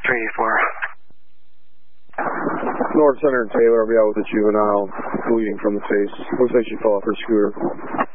384. North Center and Taylor, I'll be out with the juvenile, bleeding from the face. Looks like she fell off her scooter.